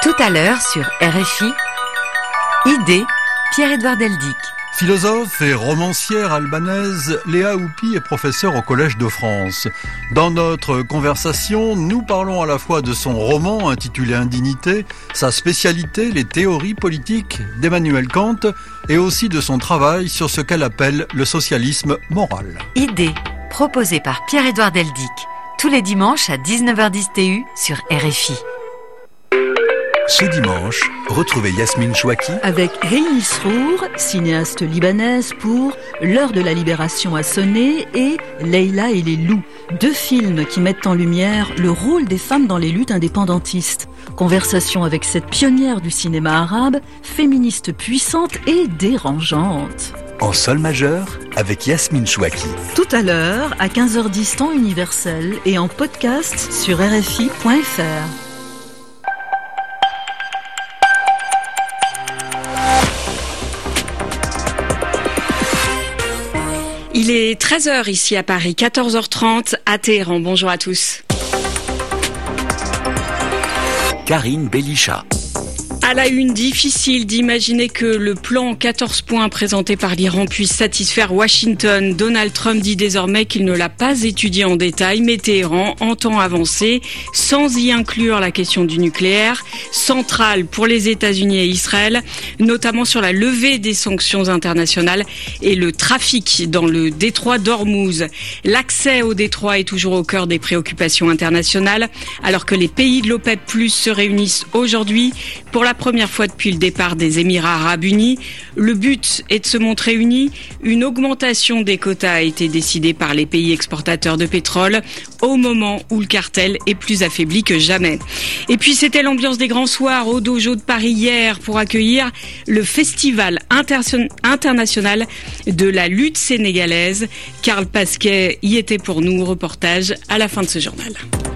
Tout à l'heure sur RFI, Idée, Pierre-Édouard Deldic. Philosophe et romancière albanaise, Léa Houpi est professeure au Collège de France. Dans notre conversation, nous parlons à la fois de son roman intitulé Indignité, sa spécialité, les théories politiques d'Emmanuel Kant, et aussi de son travail sur ce qu'elle appelle le socialisme moral. Idée, proposée par Pierre-Édouard Deldic, tous les dimanches à 19h10 TU sur RFI. Ce dimanche, retrouvez Yasmine Chouaki avec Rémi Srour, cinéaste libanaise pour L'heure de la libération a sonné et Leïla et les loups, deux films qui mettent en lumière le rôle des femmes dans les luttes indépendantistes. Conversation avec cette pionnière du cinéma arabe, féministe puissante et dérangeante. en sol majeur avec Yasmine Chouaki. Tout à l'heure, à 15h10 temps universel et en podcast sur RFI.fr. Il est 13h ici à Paris, 14h30 à Téhéran. Bonjour à tous. Karine Belisha. À la une, difficile d'imaginer que le plan 14 points présenté par l'Iran puisse satisfaire Washington. Donald Trump dit désormais qu'il ne l'a pas étudié en détail, mais Téhéran entend avancer sans y inclure la question du nucléaire, centrale pour les États-Unis et Israël, notamment sur la levée des sanctions internationales et le trafic dans le détroit d'Ormuz. L'accès au détroit est toujours au cœur des préoccupations internationales, alors que les pays de l'OPEP+ se réunissent aujourd'hui pour la première fois depuis le départ des Émirats arabes unis. Le but est de se montrer unis. Une augmentation des quotas a été décidée par les pays exportateurs de pétrole au moment où le cartel est plus affaibli que jamais. Et puis c'était l'ambiance des grands soirs au Dojo de Paris hier pour accueillir le festival international de la lutte sénégalaise. Karl Pasquet y était pour nous. Reportage à la fin de ce journal.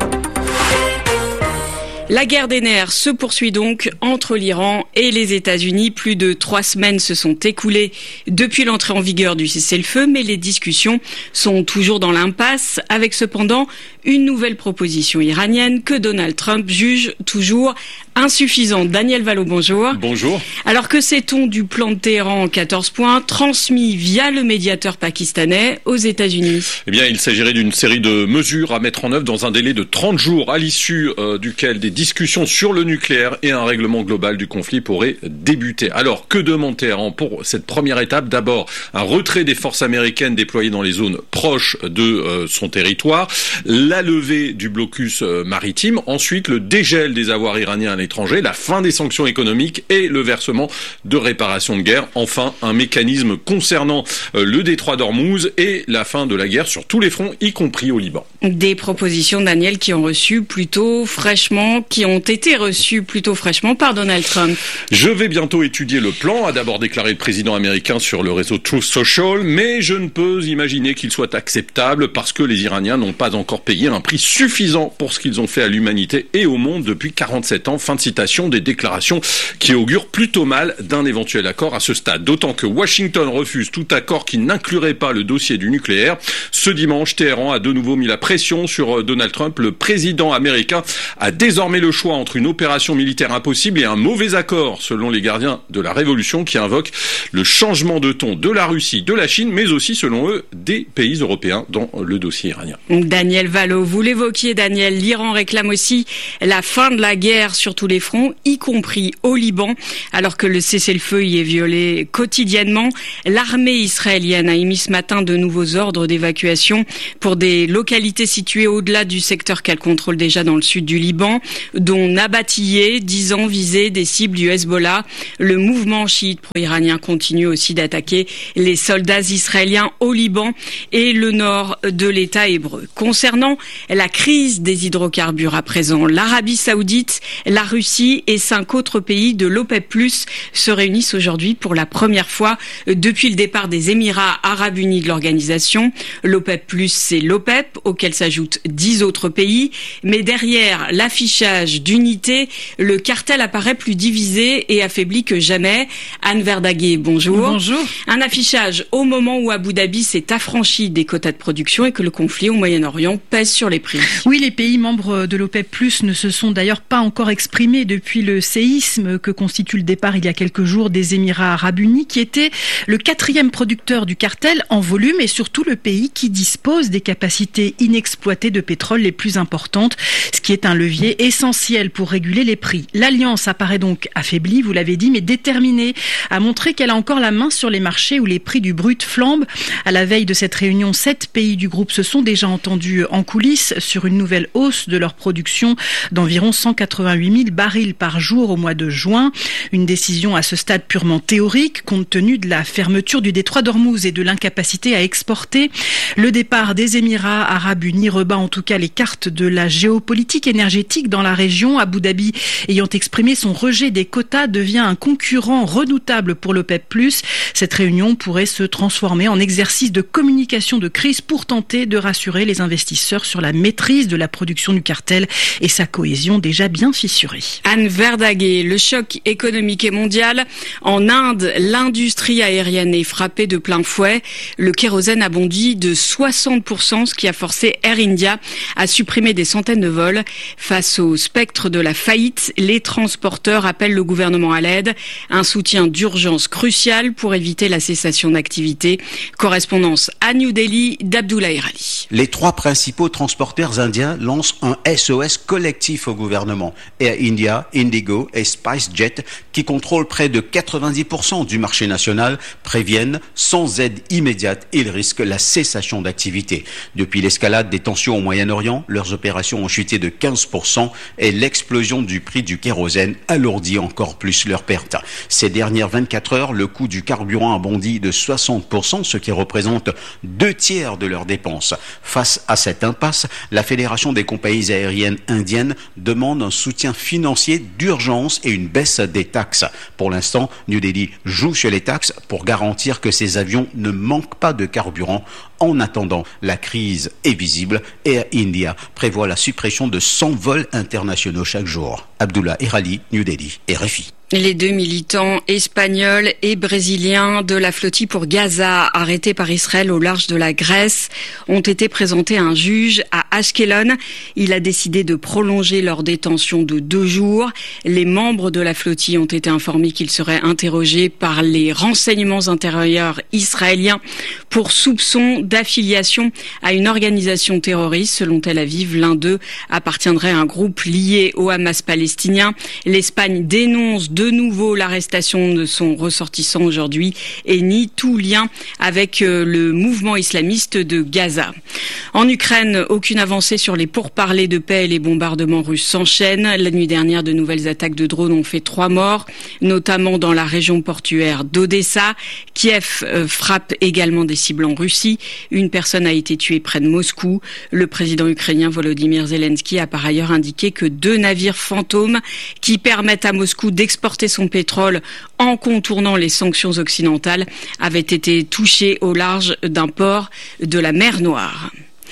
La guerre des nerfs se poursuit donc entre l'Iran et les États-Unis. Plus de 3 semaines se sont écoulées depuis l'entrée en vigueur du cessez-le-feu, mais les discussions sont toujours dans l'impasse, avec cependant une nouvelle proposition iranienne que Donald Trump juge toujours insuffisante. Daniel Valo, bonjour. Bonjour. Alors que sait-on du plan de Téhéran en 14 points, transmis via le médiateur pakistanais aux États-Unis? Eh bien, il s'agirait d'une série de mesures à mettre en œuvre dans un délai de 30 jours, à l'issue duquel des discussions sur le nucléaire et un règlement global du conflit pourraient débuter. Alors, que demande Téhéran pour cette première étape? D'abord, un retrait des forces américaines déployées dans les zones proches de son territoire, la levée du blocus maritime, ensuite le dégel des avoirs iraniens à l'étranger, la fin des sanctions économiques et le versement de réparations de guerre, enfin un mécanisme concernant le détroit d'Ormuz et la fin de la guerre sur tous les fronts, y compris au Liban. Des propositions, Daniel, qui ont été reçues plutôt fraîchement par Donald Trump. Je vais bientôt étudier le plan, a d'abord déclaré le président américain sur le réseau Truth Social, mais je ne peux imaginer qu'il soit acceptable parce que les Iraniens n'ont pas encore payé un prix suffisant pour ce qu'ils ont fait à l'humanité et au monde depuis 47 ans. Fin de citation, des déclarations qui augurent plutôt mal d'un éventuel accord à ce stade. D'autant que Washington refuse tout accord qui n'inclurait pas le dossier du nucléaire. Ce dimanche, Téhéran a de nouveau mis la pression sur Donald Trump. Le président américain a désormais le choix entre une opération militaire impossible et un mauvais accord, selon les gardiens de la révolution qui invoquent le changement de ton de la Russie, de la Chine, mais aussi, selon eux, des pays européens dans le dossier iranien. Daniel Valo, vous l'évoquiez, Daniel, l'Iran réclame aussi la fin de la guerre sur tous les fronts, y compris au Liban, alors que le cessez-le-feu y est violé quotidiennement. L'armée israélienne a émis ce matin de nouveaux ordres d'évacuation pour des localités situées au-delà du secteur qu'elle contrôle déjà dans le sud du Liban, dont Nabatiyeh, disant viser des cibles du Hezbollah. Le mouvement chiite pro-iranien continue aussi d'attaquer les soldats israéliens au Liban et le nord de l'État hébreu. Concernant la crise des hydrocarbures à présent, l'Arabie Saoudite, la Russie et 5 autres pays de l'OPEP+ se réunissent aujourd'hui pour la première fois depuis le départ des Émirats arabes unis de l'organisation. L'OPEP+, c'est l'OPEP, auquel s'ajoutent 10 autres pays. Mais derrière l'affichage d'unité, le cartel apparaît plus divisé et affaibli que jamais. Anne Verdaguet, bonjour. Bonjour. Un affichage au moment où Abu Dhabi s'est affranchi des quotas de production et que le conflit au Moyen-Orient pèse sur les prix. Oui, les pays membres de l'OPEP+, ne se sont d'ailleurs pas encore exprimés depuis le séisme que constitue le départ il y a quelques jours des Émirats Arabes Unis, qui était le 4e producteur du cartel en volume et surtout le pays qui dispose des capacités inexploitées de pétrole les plus importantes, ce qui est un levier essentiel pour réguler les prix. L'alliance apparaît donc affaiblie, vous l'avez dit, mais déterminée à montrer qu'elle a encore la main sur les marchés où les prix du brut flambent. À la veille de cette réunion, 7 pays du groupe se sont déjà entendus en coulisses sur une nouvelle hausse de leur production d'environ 188 000 barils par jour au mois de juin. Une décision à ce stade purement théorique, compte tenu de la fermeture du détroit d'Ormuz et de l'incapacité à exporter. Le départ des Émirats Arabes Unis rebat en tout cas les cartes de la géopolitique énergétique dans la région. Abu Dhabi, ayant exprimé son rejet des quotas, devient un concurrent redoutable pour l'OPEP+. Cette réunion pourrait se transformer en exercice de communication de crise pour tenter de rassurer les investisseurs sur la maîtrise de la production du cartel et sa cohésion déjà bien fissurée. Anne Verdaguet, le choc économique est mondial. En Inde, l'industrie aérienne est frappée de plein fouet. Le kérosène a bondi de 60%, ce qui a forcé Air India à supprimer des centaines de vols. Face au spectre de la faillite, les transporteurs appellent le gouvernement à l'aide. Un soutien d'urgence crucial pour éviter la cessation d'activité. Correspondance à New Delhi d'Abdoulaye Rali. Les 3 principaux transporteurs indiens lancent un SOS collectif au gouvernement. Air India, Indigo et SpiceJet, qui contrôlent près de 90% du marché national, préviennent sans aide immédiate, ils risquent la cessation d'activité. Depuis l'escalade des tensions au Moyen-Orient, leurs opérations ont chuté de 15% et l'explosion du prix du kérosène alourdit encore plus leurs pertes. Ces dernières 24 heures, le coût du carburant a bondi de 60%, ce qui représente 2/3 de leurs dépenses. Face à cette impasse, la Fédération des compagnies aériennes indiennes demande un soutien financier d'urgence et une baisse des taxes. Pour l'instant, New Delhi joue sur les taxes pour garantir que ces avions ne manquent pas de carburant. En attendant, la crise est visible. Air India prévoit la suppression de 100 vols internationaux chaque jour. Abdoulaye Rali, New Delhi, RFI. Les 2 militants espagnols et brésiliens de la flottille pour Gaza, arrêtés par Israël au large de la Grèce, ont été présentés à un juge à Ashkelon. Il a décidé de prolonger leur détention de 2 jours. Les membres de la flottille ont été informés qu'ils seraient interrogés par les renseignements intérieurs israéliens pour soupçon d'affiliation à une organisation terroriste. Selon Tel Aviv, l'un d'eux appartiendrait à un groupe lié au Hamas palestinien. L'Espagne dénonce de nouveau l'arrestation de son ressortissant aujourd'hui et nie tout lien avec le mouvement islamiste de Gaza. En Ukraine, aucune avancée sur les pourparlers de paix et les bombardements russes s'enchaînent. La nuit dernière, de nouvelles attaques de drones ont fait 3 morts, notamment dans la région portuaire d'Odessa. Kiev frappe également des cibles en Russie. Une personne a été tuée près de Moscou. Le président ukrainien Volodymyr Zelensky a par ailleurs indiqué que 2 navires fantômes qui permettent à Moscou d'exporter son pétrole en contournant les sanctions occidentales avaient été touchés au large d'un port de la mer Noire.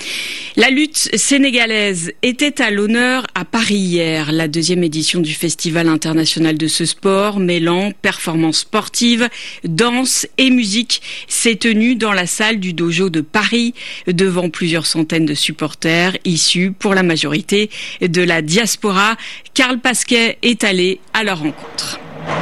La lutte sénégalaise était à l'honneur à Paris hier. La 2e édition du Festival international de ce sport, mêlant performances sportives, danse et musique, s'est tenue dans la salle du Dojo de Paris, devant plusieurs centaines de supporters issus pour la majorité de la diaspora. Karl Pasquet est allé à leur rencontre.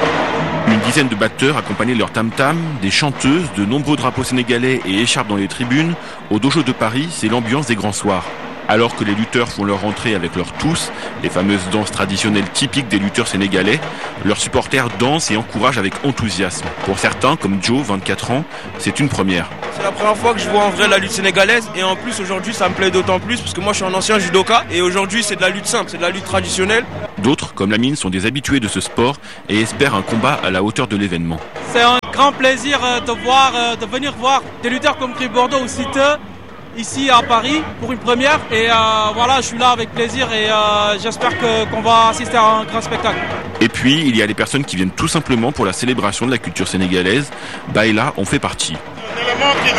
Une dizaine de batteurs accompagnaient leur tam-tam, des chanteuses, de nombreux drapeaux sénégalais et écharpes dans les tribunes. Au Dojo de Paris, c'est l'ambiance des grands soirs. Alors que les lutteurs font leur entrée avec leurs tous, les fameuses danses traditionnelles typiques des lutteurs sénégalais, leurs supporters dansent et encouragent avec enthousiasme. Pour certains, comme Joe, 24 ans, c'est une première. C'est la première fois que je vois en vrai la lutte sénégalaise et en plus aujourd'hui ça me plaît d'autant plus parce que moi je suis un ancien judoka et aujourd'hui c'est de la lutte simple, c'est de la lutte traditionnelle. D'autres, comme Lamine, sont des habitués de ce sport et espèrent un combat à la hauteur de l'événement. C'est un grand plaisir de venir voir des lutteurs comme Gris Bordeaux ou Citeux ici à Paris pour une première et voilà, je suis là avec plaisir et j'espère qu'on va assister à un grand spectacle. Et puis il y a les personnes qui viennent tout simplement pour la célébration de la culture sénégalaise. Baïla en fait partie. Un élément qui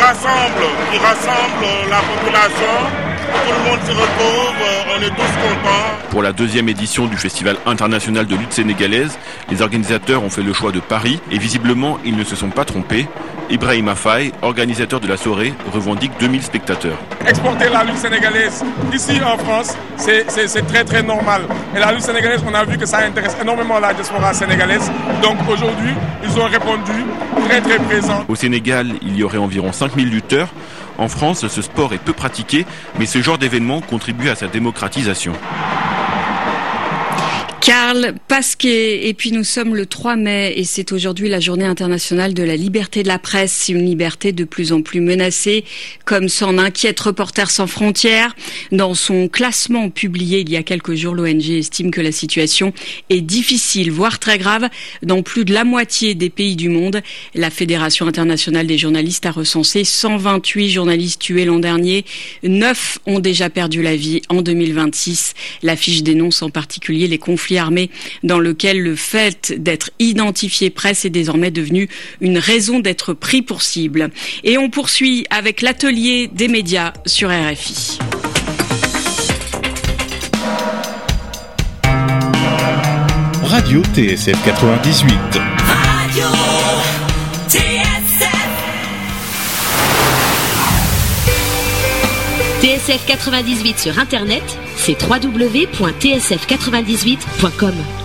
rassemble la population, tout le monde se retrouve, on est tous contents. Pour la 2e édition du Festival international de lutte sénégalaise, les organisateurs ont fait le choix de Paris et visiblement ils ne se sont pas trompés. Ibrahima Faye, organisateur de la soirée, revendique 2000 spectateurs. Exporter la lutte sénégalaise ici en France, c'est très très normal. Et la lutte sénégalaise, on a vu que ça intéresse énormément la diaspora sénégalaise. Donc aujourd'hui, ils ont répondu très très présent. Au Sénégal, il y aurait environ 5000 lutteurs. En France, ce sport est peu pratiqué, mais ce genre d'événement contribue à sa démocratisation. Karl Pasquet, et puis nous sommes le 3 mai et c'est aujourd'hui la journée internationale de la liberté de la presse, une liberté de plus en plus menacée, comme s'en inquiète Reporters sans frontières. Dans son classement publié il y a quelques jours, l'ONG estime que la situation est difficile, voire très grave, dans plus de la moitié des pays du monde. La Fédération internationale des journalistes a recensé 128 journalistes tués l'an dernier, 9 ont déjà perdu la vie en 2026. L'affiche dénonce en particulier les conflits armé dans lequel le fait d'être identifié presse est désormais devenu une raison d'être pris pour cible. Et on poursuit avec l'atelier des médias sur RFI. Radio TSF 98. Radio TSF 98 sur Internet, c'est www.tsf98.com.